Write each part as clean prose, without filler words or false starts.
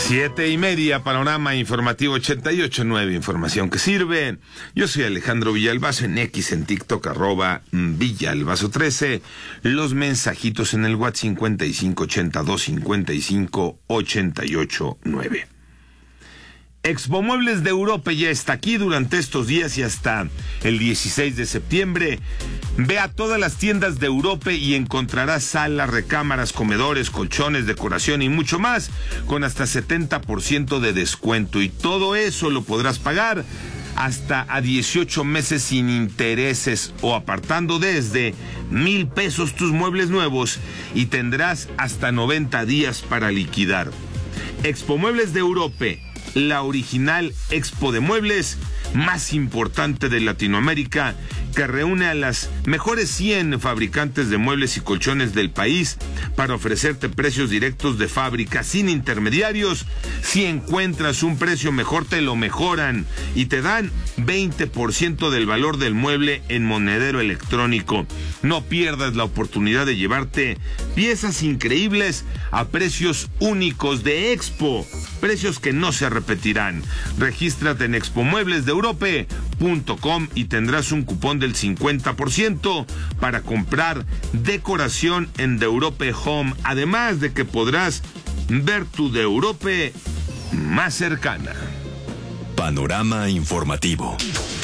7:30, Panorama Informativo 88.9, información que sirve. Yo soy Alejandro Villalbazo, en X, en TikTok, @Villalbazo13. Los mensajitos en el WhatsApp 5582558889. Expo Muebles de Europa ya está aquí durante estos días y hasta el 16 de septiembre. Ve a todas las tiendas de Europa y encontrarás salas, recámaras, comedores, colchones, decoración y mucho más con hasta 70% de descuento. Y todo eso lo podrás pagar hasta a 18 meses sin intereses o apartando desde 1,000 pesos tus muebles nuevos y tendrás hasta 90 días para liquidar. Expo Muebles de Europa, la original expo de muebles más importante de Latinoamérica, que reúne a las mejores 100 fabricantes de muebles y colchones del país para ofrecerte precios directos de fábrica sin intermediarios. Si encuentras un precio mejor, te lo mejoran y te dan 20% del valor del mueble en monedero electrónico. No pierdas la oportunidad de llevarte piezas increíbles a precios únicos de Expo, precios que no se repetirán. Regístrate en expomueblesdeeurope.com y tendrás un cupón del 50% para comprar decoración en De Europe Home, además de que podrás ver tu De Europe más cercana. Panorama Informativo.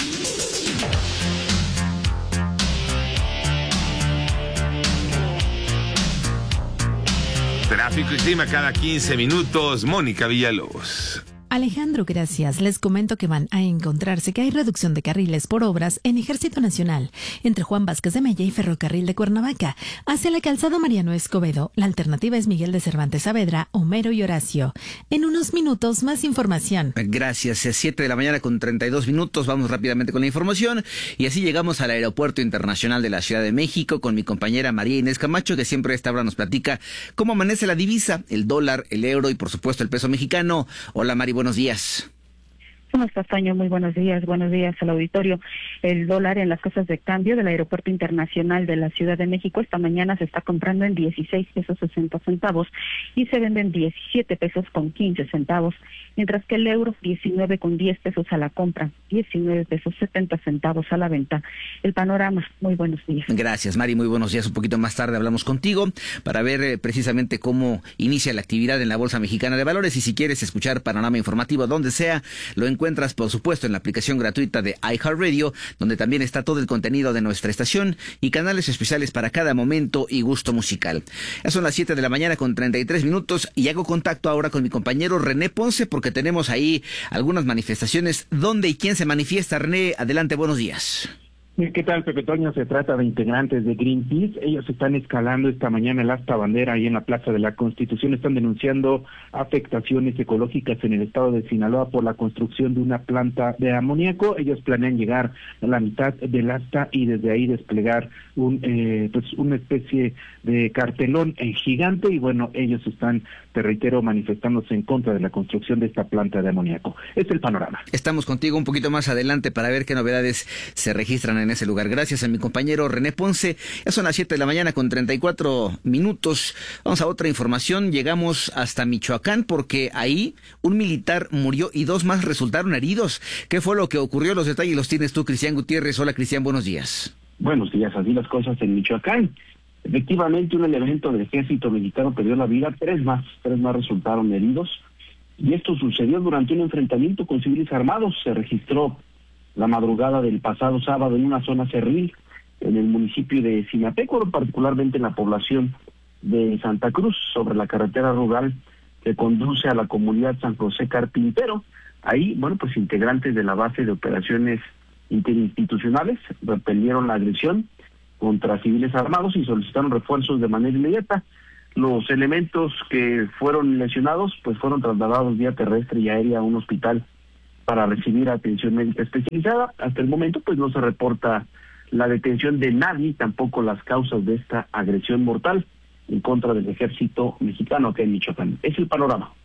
Tráfico y clima cada 15 minutos. Mónica Villalobos. Alejandro, gracias. Les comento que van a encontrarse que hay reducción de carriles por obras en Ejército Nacional, entre Juan Vázquez de Mella y Ferrocarril de Cuernavaca. Hacia la calzada Mariano Escobedo, la alternativa es Miguel de Cervantes Saavedra, Homero y Horacio. En unos minutos, más información. Gracias. Es 7:32 a.m. Vamos rápidamente con la información. Y así llegamos al Aeropuerto Internacional de la Ciudad de México con mi compañera María Inés Camacho, que siempre a esta hora nos platica cómo amanece la divisa, el dólar, el euro y por supuesto el peso mexicano. Hola Mari, buenos días. ¿Cómo estás, Toño? Muy buenos días al auditorio. El dólar en las casas de cambio del Aeropuerto Internacional de la Ciudad de México esta mañana se está comprando en 16 pesos 60 centavos y se vende en 17 pesos con 15 centavos, mientras que el euro 19 con 10 pesos a la compra, 19 pesos 70 centavos a la venta. El panorama, muy buenos días. Gracias, Mari, muy buenos días. Un poquito más tarde hablamos contigo para ver precisamente cómo inicia la actividad en la Bolsa Mexicana de Valores, y si quieres escuchar Panorama Informativo donde sea, lo encuentras por supuesto en la aplicación gratuita de iHeartRadio, donde también está todo el contenido de nuestra estación y canales especiales para cada momento y gusto musical. Ya son las 7:33 y hago contacto ahora con mi compañero René Ponce porque tenemos ahí algunas manifestaciones. ¿Dónde y quién se manifiesta? René, adelante, buenos días. ¿Qué tal, Pepe Toño? Se trata de integrantes de Greenpeace. Ellos están escalando esta mañana el asta bandera ahí en la Plaza de la Constitución. Están denunciando afectaciones ecológicas en el estado de Sinaloa por la construcción de una planta de amoníaco. Ellos planean llegar a la mitad del asta y desde ahí desplegar una especie de cartelón gigante. Y bueno, ellos están, te reitero, manifestándose en contra de la construcción de esta planta de amoníaco. Es el panorama. Estamos contigo un poquito más adelante para ver qué novedades se registran en ese lugar. Gracias a mi compañero René Ponce. Ya son las 7:34 a.m. Vamos a otra información. Llegamos hasta Michoacán porque ahí un militar murió y 2 más resultaron heridos. ¿Qué fue lo que ocurrió? Los detalles los tienes tú, Cristian Gutiérrez. Hola, Cristian, buenos días. Buenos días, así las cosas en Michoacán. Efectivamente, un elemento del ejército mexicano perdió la vida, 3 más resultaron heridos. Y esto sucedió durante un enfrentamiento con civiles armados. Se registró la madrugada del pasado sábado en una zona cerril en el municipio de Sinapecuaro, particularmente en la población de Santa Cruz, sobre la carretera rural que conduce a la comunidad San José Carpintero. Ahí, pues integrantes de la base de operaciones interinstitucionales repelieron la agresión contra civiles armados y solicitaron refuerzos de manera inmediata. Los elementos que fueron lesionados fueron trasladados vía terrestre y aérea a un hospital para recibir atención médica especializada. Hasta el momento no se reporta la detención de nadie, tampoco las causas de esta agresión mortal en contra del ejército mexicano acá en Michoacán. Es el panorama.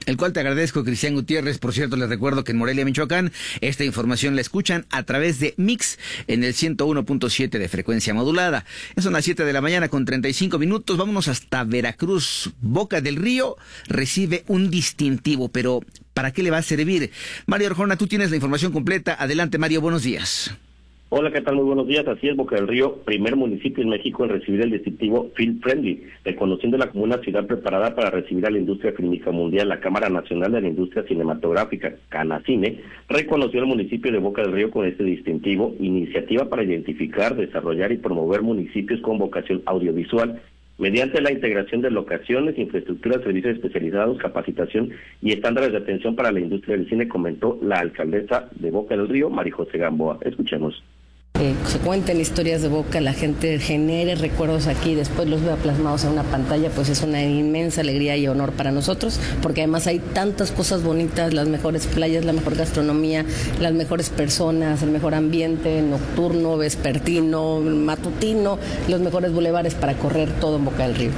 El cual te agradezco, Cristian Gutiérrez. Por cierto, les recuerdo que en Morelia, Michoacán, esta información la escuchan a través de Mix en el 101.7 de frecuencia modulada. Son las 7 de la mañana con 35 minutos. Vámonos hasta Veracruz. Boca del Río recibe un distintivo, pero ¿para qué le va a servir? Mario Arjona, tú tienes la información completa. Adelante, Mario, buenos días. Hola, ¿qué tal? Muy buenos días. Así es, Boca del Río, primer municipio en México en recibir el distintivo Film Friendly, reconociéndola como una ciudad preparada para recibir a la industria fílmica mundial. La Cámara Nacional de la Industria Cinematográfica, Canacine, reconoció al municipio de Boca del Río con este distintivo, iniciativa para identificar, desarrollar y promover municipios con vocación audiovisual, mediante la integración de locaciones, infraestructuras, servicios especializados, capacitación y estándares de atención para la industria del cine, comentó la alcaldesa de Boca del Río, María José Gamboa. Escuchemos. Se cuenten historias de Boca, la gente genere recuerdos aquí, después los vea plasmados en una pantalla, pues es una inmensa alegría y honor para nosotros, porque además hay tantas cosas bonitas, las mejores playas, la mejor gastronomía, las mejores personas, el mejor ambiente nocturno, vespertino, matutino, los mejores bulevares para correr todo en Boca del Río.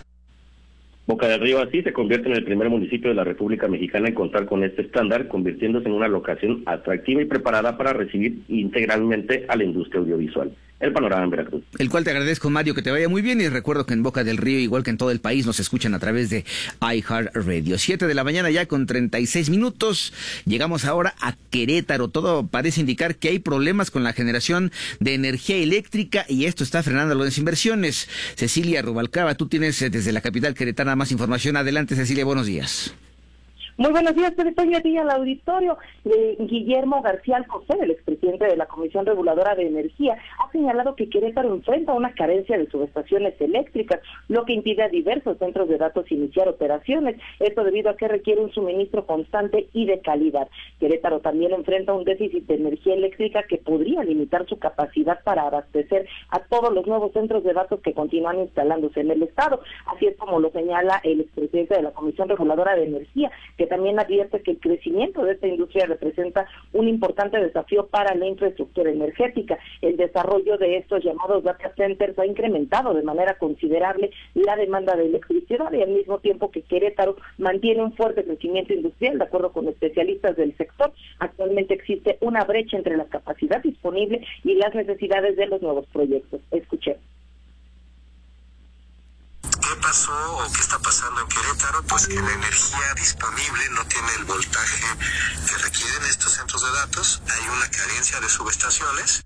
Boca del Río así se convierte en el primer municipio de la República Mexicana en contar con este estándar, convirtiéndose en una locación atractiva y preparada para recibir integralmente a la industria audiovisual. El panorama en Veracruz. El cual te agradezco, Mario, que te vaya muy bien, y recuerdo que en Boca del Río, igual que en todo el país, nos escuchan a través de iHeartRadio. 7 de la mañana ya con 36 minutos. Llegamos ahora a Querétaro. Todo parece indicar que hay problemas con la generación de energía eléctrica y esto está frenando las inversiones. Cecilia Rubalcaba, tú tienes desde la capital queretana más información. Adelante, Cecilia, buenos días. Muy buenos días, Pedro, a ti al auditorio. Guillermo García Alcocer, el expresidente de la Comisión Reguladora de Energía, ha señalado que Querétaro enfrenta una carencia de subestaciones eléctricas, lo que impide a diversos centros de datos iniciar operaciones. Esto debido a que requiere un suministro constante y de calidad. Querétaro también enfrenta un déficit de energía eléctrica que podría limitar su capacidad para abastecer a todos los nuevos centros de datos que continúan instalándose en el estado. Así es como lo señala el expresidente de la Comisión Reguladora de Energía, que también advierte que el crecimiento de esta industria representa un importante desafío para la infraestructura energética. El desarrollo de estos llamados data centers ha incrementado de manera considerable la demanda de electricidad y al mismo tiempo que Querétaro mantiene un fuerte crecimiento industrial. De acuerdo con especialistas del sector, actualmente existe una brecha entre la capacidad disponible y las necesidades de los nuevos proyectos. Escuchemos. ¿Qué pasó o qué está pasando en Querétaro? Pues que la energía disponible no tiene el voltaje que requieren estos centros de datos. Hay una carencia de subestaciones.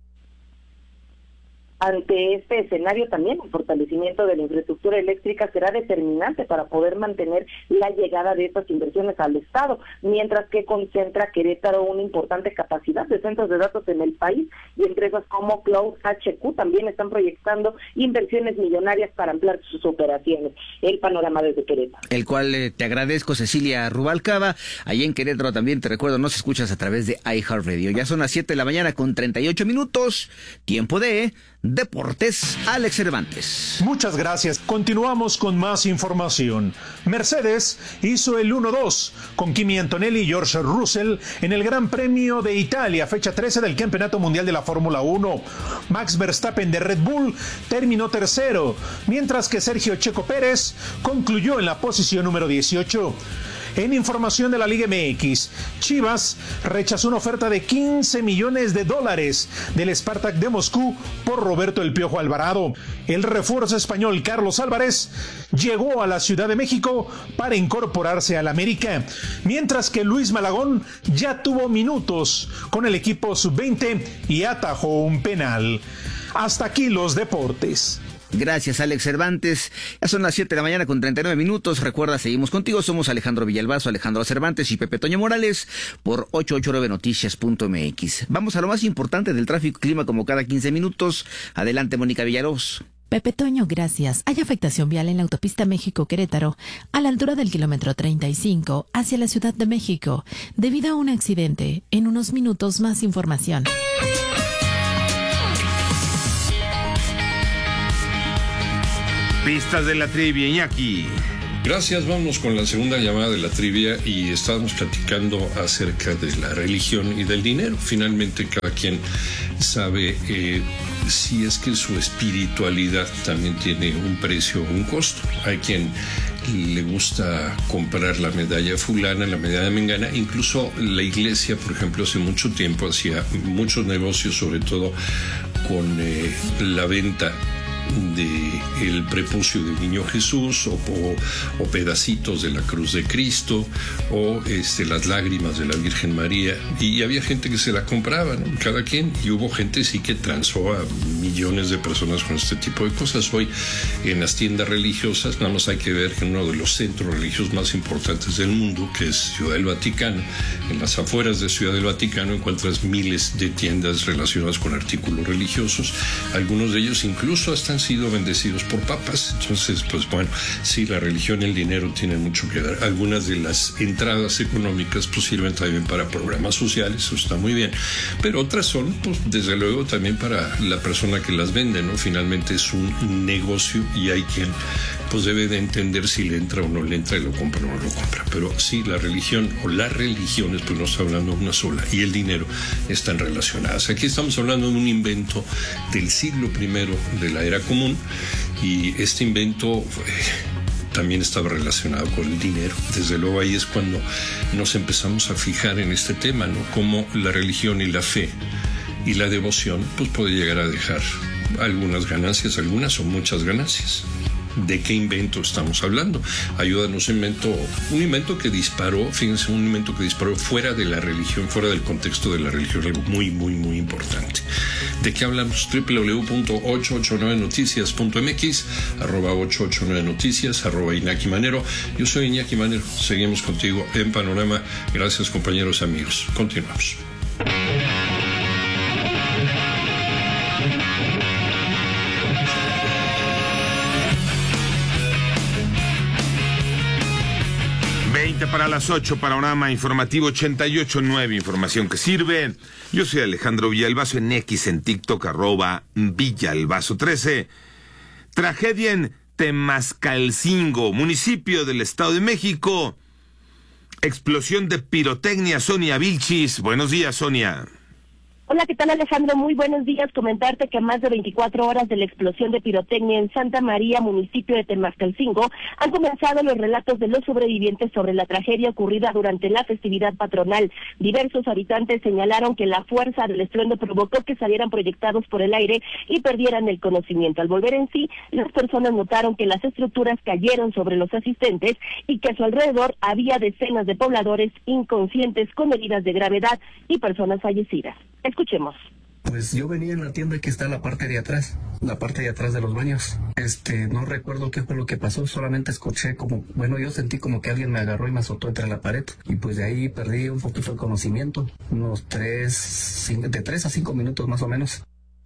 Ante este escenario también el fortalecimiento de la infraestructura eléctrica será determinante para poder mantener la llegada de estas inversiones al Estado, mientras que concentra Querétaro una importante capacidad de centros de datos en el país y empresas como Cloud HQ también están proyectando inversiones millonarias para ampliar sus operaciones. El panorama desde Querétaro. El cual te agradezco, Cecilia Rubalcaba. Allí en Querétaro también te recuerdo, nos escuchas a través de iHeartRadio. Ya son las 7 de la mañana con 38 minutos. Tiempo de Deportes, Alex Cervantes. Muchas gracias. Continuamos con más información. Mercedes hizo el 1-2 con Kimi Antonelli y George Russell en el Gran Premio de Italia, fecha 13 del Campeonato Mundial de la Fórmula 1. Max Verstappen de Red Bull terminó tercero, mientras que Sergio Checo Pérez concluyó en la posición número 18. En información de la Liga MX, Chivas rechazó una oferta de $15 millones del Spartak de Moscú por Roberto El Piojo Alvarado. El refuerzo español Carlos Álvarez llegó a la Ciudad de México para incorporarse al América, mientras que Luis Malagón ya tuvo minutos con el equipo sub-20 y atajó un penal. Hasta aquí los deportes. Gracias, Alex Cervantes. Ya son las 7 de la mañana con 39 minutos. Recuerda, seguimos contigo. Somos Alejandro Villalbazo, Alejandro Cervantes y Pepe Toño Morales por 889noticias.mx. Vamos a lo más importante del tráfico y clima como cada 15 minutos. Adelante, Mónica Villarós. Pepe Toño, gracias. Hay afectación vial en la autopista México-Querétaro, a la altura del kilómetro 35, hacia la Ciudad de México, debido a un accidente. En unos minutos, más información. Pistas de la trivia, Iñaki. Gracias, vamos con la segunda llamada de la trivia y estábamos platicando acerca de la religión y del dinero. Finalmente cada quien sabe si es que su espiritualidad también tiene un precio o un costo. Hay quien le gusta comprar la medalla fulana, la medalla mengana. Incluso la iglesia, por ejemplo, hace mucho tiempo hacía muchos negocios, sobre todo con la venta de el prepucio del niño Jesús o pedacitos de la cruz de Cristo o las lágrimas de la Virgen María, y había gente que se la compraba, ¿no? Cada quien, y hubo gente sí que transó a millones de personas con este tipo de cosas. Hoy en las tiendas religiosas nada más hay que ver que uno de los centros religiosos más importantes del mundo, que es Ciudad del Vaticano, en las afueras de Ciudad del Vaticano encuentras miles de tiendas relacionadas con artículos religiosos, algunos de ellos incluso hasta han sido bendecidos por papas. Entonces, pues bueno, sí, la religión y el dinero tienen mucho que dar. Algunas de las entradas económicas pues sirven también para programas sociales, eso está muy bien, pero otras son, pues desde luego, también para la persona que las vende, ¿no? Finalmente es un negocio y hay quien pues debe de entender si le entra o no le entra, y lo compra o no lo compra. Pero sí, la religión o las religiones, pues no está hablando de una sola, y el dinero están relacionadas. Aquí estamos hablando de un invento del siglo I de la era común, y este invento también estaba relacionado con el dinero. Desde luego ahí es cuando nos empezamos a fijar en este tema, ¿no? Cómo la religión y la fe y la devoción pues puede llegar a dejar algunas ganancias, algunas o muchas ganancias. ¿De qué invento estamos hablando? Ayúdanos, un invento que disparó, fíjense, un invento que disparó fuera de la religión, fuera del contexto de la religión, algo muy, muy, muy importante. ¿De qué hablamos? www.889noticias.mx, @889noticias, @Iñaki Manero. Yo soy Iñaki Manero, seguimos contigo en Panorama. Gracias, compañeros, amigos. Continuamos. Para las 8, Panorama Informativo 88.9, información que sirve. Yo soy Alejandro Villalbazo, en X, en TikTok, @Villalbazo13. Tragedia en Temascalcingo, municipio del Estado de México. Explosión de pirotecnia. Sonia Vilchis. Buenos días, Sonia. Hola, ¿qué tal, Alejandro? Muy buenos días. Comentarte que a más de 24 horas de la explosión de pirotecnia en Santa María, municipio de Temascalcingo, han comenzado los relatos de los sobrevivientes sobre la tragedia ocurrida durante la festividad patronal. Diversos habitantes señalaron que la fuerza del estruendo provocó que salieran proyectados por el aire y perdieran el conocimiento. Al volver en sí, las personas notaron que las estructuras cayeron sobre los asistentes y que a su alrededor había decenas de pobladores inconscientes con heridas de gravedad y personas fallecidas. Escuchemos. Pues yo venía en la tienda que está en la parte de atrás de los baños. No recuerdo qué fue lo que pasó, solamente escuché yo sentí como que alguien me agarró y me azotó entre la pared. Y pues de ahí perdí un poquito el conocimiento, de 3 a 5 minutos más o menos.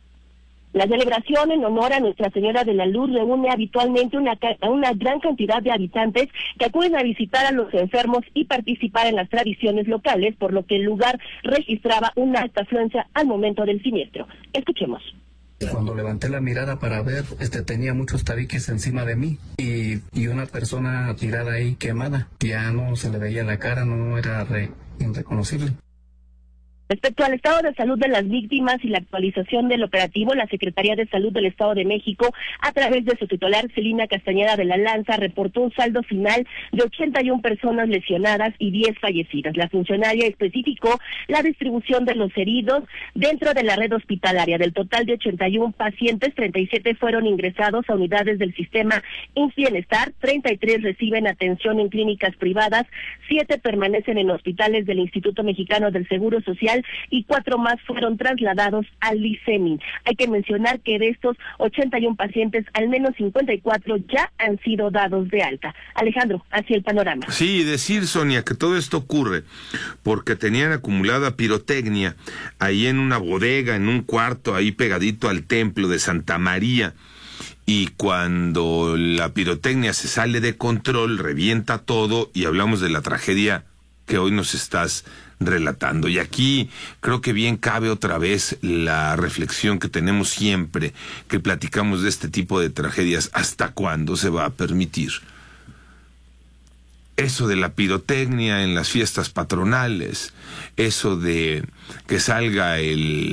La celebración en honor a Nuestra Señora de la Luz reúne habitualmente una gran cantidad de habitantes que acuden a visitar a los enfermos y participar en las tradiciones locales, por lo que el lugar registraba una alta afluencia al momento del siniestro. Escuchemos. Cuando levanté la mirada para ver, tenía muchos tabiques encima de mí y una persona tirada ahí quemada. Ya no se le veía la cara, no era irreconocible. Respecto al estado de salud de las víctimas y la actualización del operativo, la Secretaría de Salud del Estado de México, a través de su titular, Celina Castañeda de la Lanza, reportó un saldo final de 81 personas lesionadas y 10 fallecidas. La funcionaria especificó la distribución de los heridos dentro de la red hospitalaria. Del total de 81 pacientes, 37 fueron ingresados a unidades del sistema IMSS Bienestar, 33 reciben atención en clínicas privadas, 7 permanecen en hospitales del Instituto Mexicano del Seguro Social y 4 más fueron trasladados al ICEMI. Hay que mencionar que de estos 81 pacientes, al menos 54 ya han sido dados de alta. Alejandro, así el panorama. Sí, decir, Sonia, que todo esto ocurre porque tenían acumulada pirotecnia ahí en una bodega, en un cuarto ahí pegadito al templo de Santa María. Y cuando la pirotecnia se sale de control, revienta todo, y hablamos de la tragedia que hoy nos estás relatando. Y aquí creo que bien cabe otra vez la reflexión que tenemos siempre que platicamos de este tipo de tragedias. ¿Hasta cuándo se va a permitir eso de la pirotecnia en las fiestas patronales? Eso de que salga el